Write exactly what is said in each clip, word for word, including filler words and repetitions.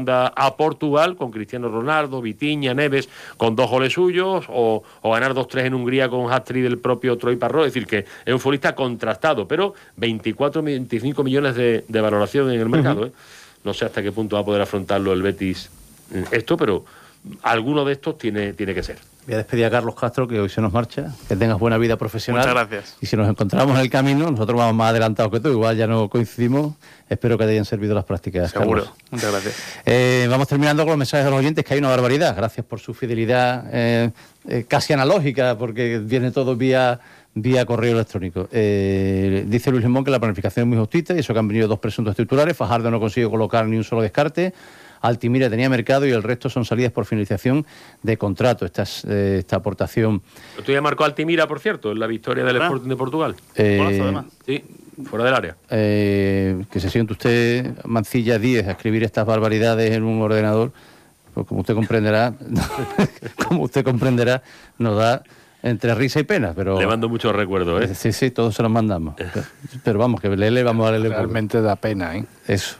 a Portugal con Cristiano Ronaldo, Vitinha, Neves con dos goles suyos, o, o ganar dos tres en Hungría con hat-trick del propio Troy Parrott. Es decir, que es un futbolista contrastado, pero veinticuatro, veinticinco millones de, de valoración en el mercado. Uh-huh. ¿eh? No sé hasta qué punto va a poder afrontarlo el Betis esto, pero alguno de estos tiene, tiene que ser. Voy a despedir a Carlos Castro, que hoy se nos marcha. Que tengas buena vida profesional. Muchas gracias. Y si nos encontramos en el camino, nosotros vamos más adelantados que tú, igual ya no coincidimos. Espero que te hayan servido las prácticas. Seguro. Carlos. Muchas gracias. Eh, vamos terminando con los mensajes de los oyentes, que hay una barbaridad. Gracias por su fidelidad eh, eh, casi analógica, porque viene todo vía, vía correo electrónico. Eh, dice Luis Limón que la planificación es muy justita y eso que han venido dos presuntos titulares. Fajardo no consigue colocar ni un solo descarte. Altimira tenía mercado y el resto son salidas por finalización de contrato. Esta, es, eh, esta aportación... Tú ya marcó Altimira, por cierto, en la victoria del ah. Sporting de Portugal. Eh, Golazo, además. Sí, fuera del área. Eh, que se siente usted, Mancilla Díez, a escribir estas barbaridades en un ordenador, pues como usted comprenderá, como usted comprenderá, nos da entre risa y pena, pero... Le mando muchos recuerdos, ¿eh? Sí, sí, todos se los mandamos. pero, pero vamos, que le vamos a darle... Realmente da pena, ¿eh? Eso.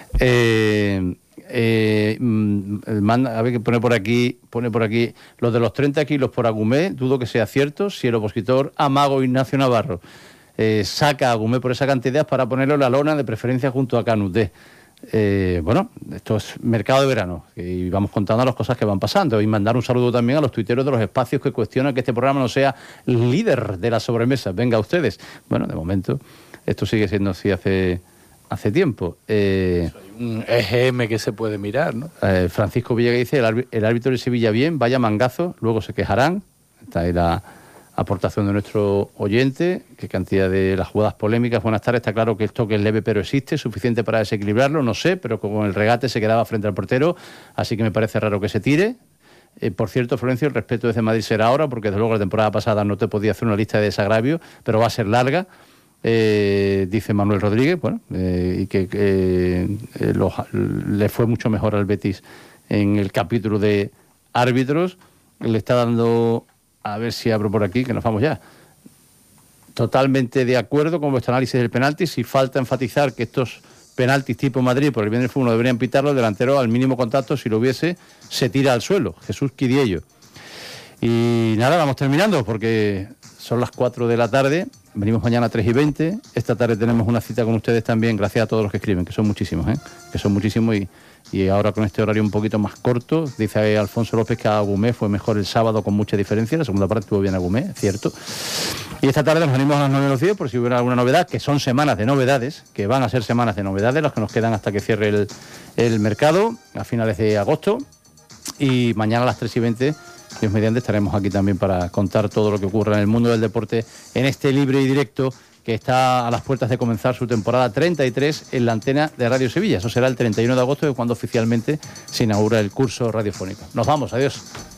Eh... Eh, manda, a ver, que pone por aquí pone por aquí los de los treinta kilos por Agumé, dudo que sea cierto. Si el opositor Amago Ignacio Navarro eh, saca a Agumé por esa cantidad para ponerlo en la lona, de preferencia junto a Canuté. Eh, bueno, esto es mercado de verano y vamos contando las cosas que van pasando, y mandar un saludo también a los tuiteros de los espacios que cuestionan que este programa no sea líder de la sobremesa. Venga ustedes. Bueno, de momento esto sigue siendo así hace hace tiempo. Eh, un E G M que se puede mirar, ¿no? Eh, Francisco Villegas dice, el, árbitro, el árbitro de Sevilla bien, vaya mangazo, luego se quejarán. Esta es la aportación de nuestro oyente. Qué cantidad de las jugadas polémicas. Buenas tardes, está claro que el toque es leve pero existe, suficiente para desequilibrarlo, no sé, pero con el regate se quedaba frente al portero, así que me parece raro que se tire. Eh, por cierto, Florencio, el respeto desde Madrid será ahora, porque desde luego la temporada pasada no te podía hacer una lista de desagravios, pero va a ser larga. Eh, dice Manuel Rodríguez, bueno, eh, y que eh, eh, lo, le fue mucho mejor al Betis en el capítulo de árbitros. Le está dando, a ver si abro por aquí, que nos vamos ya. Totalmente de acuerdo con vuestro análisis del penalti. Si falta enfatizar que estos penaltis tipo Madrid por el bien del fútbol no deberían pitarlo, el delantero al mínimo contacto, si lo hubiese, se tira al suelo. Jesús Quidiello. Y nada, vamos terminando porque son las cuatro de la tarde. Venimos mañana a tres y veinte. Esta tarde tenemos una cita con ustedes también, gracias a todos los que escriben, que son muchísimos, ¿eh? Que son muchísimos y, y ahora con este horario un poquito más corto. Dice Alfonso López que Agumé fue mejor el sábado con mucha diferencia. La segunda parte estuvo bien Agumé, cierto. Y esta tarde nos venimos a las nueve de los diez por si hubiera alguna novedad, que son semanas de novedades, que van a ser semanas de novedades, las que nos quedan hasta que cierre el, el mercado a finales de agosto. Y mañana a las tres y veinte... Dios mediante, estaremos aquí también para contar todo lo que ocurre en el mundo del deporte en este libre y directo que está a las puertas de comenzar su temporada treinta y tres en la antena de Radio Sevilla. Eso será el treinta y uno de agosto, cuando oficialmente se inaugura el curso radiofónico. Nos vamos, adiós.